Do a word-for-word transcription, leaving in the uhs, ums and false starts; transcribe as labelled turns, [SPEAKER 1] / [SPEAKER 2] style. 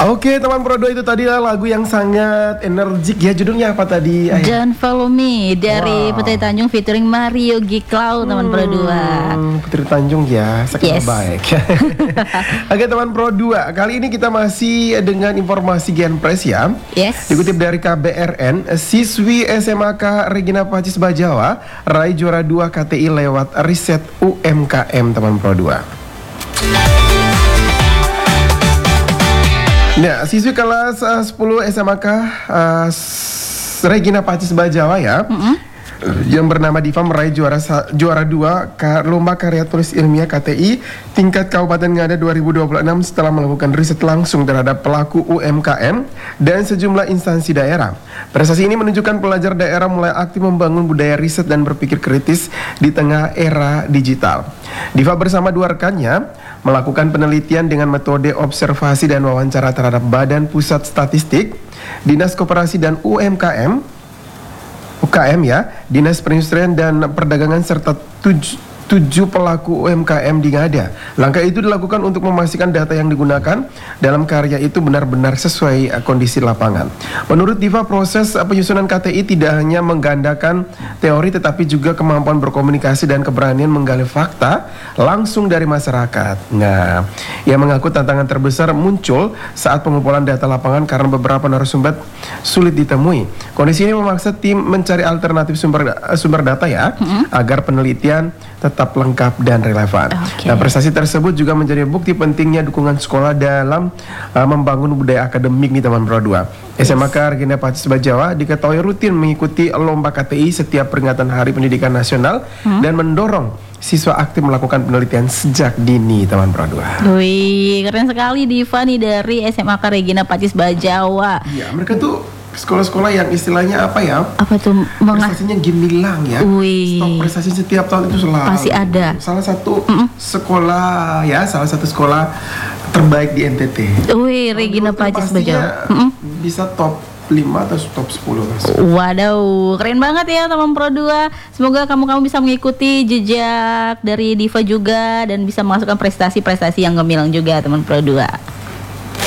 [SPEAKER 1] Oke teman Pro dua, itu tadi lagu yang sangat energik ya. Judulnya apa tadi? Ayah?
[SPEAKER 2] Don't Follow Me dari
[SPEAKER 1] Wow.
[SPEAKER 2] Putri Tanjung featuring Mario Giklau, teman Pro dua.
[SPEAKER 1] Hmm, Putri Tanjung ya, sangat
[SPEAKER 2] Yes.
[SPEAKER 1] baik. Oke teman Pro dua, kali ini kita masih dengan informasi Genpres ya.
[SPEAKER 2] Yes.
[SPEAKER 1] Dikutip dari K B R N, siswi S M A K Regina Pacis Bajawa raih juara dua K T I lewat riset U M K M teman Pro dua. Nah, siswi kelas uh, sepuluh S M A K uh, Regina Pacis Bajawa ya, mm-hmm. yang bernama Diva meraih juara juara dua ka, lomba karya tulis ilmiah K T I tingkat Kabupaten Ngada dua ribu dua puluh enam setelah melakukan riset langsung terhadap pelaku U M K M dan sejumlah instansi daerah. Prestasi ini menunjukkan pelajar daerah mulai aktif membangun budaya riset dan berpikir kritis di tengah era digital. Diva bersama dua rekannya melakukan penelitian dengan metode observasi dan wawancara terhadap Badan Pusat Statistik, Dinas Koperasi dan U M K M, U K M ya, Dinas Perindustrian dan Perdagangan serta tuj- tujuh pelaku U M K M di Ngada. Langkah itu dilakukan untuk memastikan data yang digunakan dalam karya itu benar-benar sesuai kondisi lapangan. Menurut Diva, proses penyusunan K T I tidak hanya menggandakan teori tetapi juga kemampuan berkomunikasi dan keberanian menggali fakta langsung dari masyarakat. Nah, ia mengaku tantangan terbesar muncul saat pengumpulan data lapangan karena beberapa narasumber sulit ditemui. Kondisi ini memaksa tim mencari alternatif sumber sumber data ya, mm-hmm. agar penelitian tetap lengkap dan relevan. Okay. Nah, prestasi tersebut juga menjadi bukti pentingnya dukungan sekolah dalam uh, membangun budaya akademik nih teman Pro dua. Yes. S M A K Regina Pacis Bajawa diketahui rutin mengikuti lomba K T I setiap peringatan Hari Pendidikan Nasional, hmm? dan mendorong siswa aktif melakukan penelitian sejak dini teman Pro dua.
[SPEAKER 2] Wih, keren sekali Diva nih dari S M A K Regina Pacis Bajawa.
[SPEAKER 1] Iya, mereka tuh sekolah-sekolah yang istilahnya apa ya?
[SPEAKER 2] Apa tuh? Menga-
[SPEAKER 1] prestasinya gemilang ya.
[SPEAKER 2] Wih.
[SPEAKER 1] Stok prestasi setiap tahun itu selalu.
[SPEAKER 2] Pasti ada.
[SPEAKER 1] Salah satu
[SPEAKER 2] Mm-mm.
[SPEAKER 1] sekolah ya, salah satu sekolah terbaik di N T T.
[SPEAKER 2] Wih, Regina Pacis Bajawa.
[SPEAKER 1] Bisa top lima atau top sepuluh masuk.
[SPEAKER 2] Wadaw, keren banget ya teman Pro dua. Semoga kamu-kamu bisa mengikuti jejak dari Diva juga dan bisa menghasilkan prestasi-prestasi yang gemilang juga teman Pro dua.